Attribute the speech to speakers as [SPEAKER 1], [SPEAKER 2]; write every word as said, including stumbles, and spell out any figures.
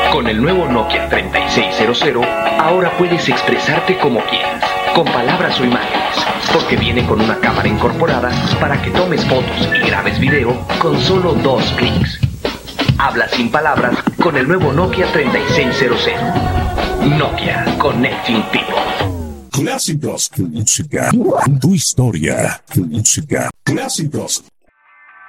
[SPEAKER 1] Con el nuevo Nokia treinta y seis cero cero, ahora puedes expresarte como quieras, con palabras o imágenes, porque viene con una cámara incorporada para que tomes fotos y grabes video con solo dos clics. Habla sin palabras con el nuevo Nokia treinta y seis cero cero. Nokia Connecting People.
[SPEAKER 2] Clásicos, tu música, tu historia, tu música. Clásicos,